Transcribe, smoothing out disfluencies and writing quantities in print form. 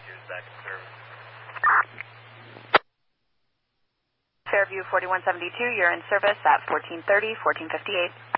back in service. Fairview 4172, you're in service at 1430, 1458.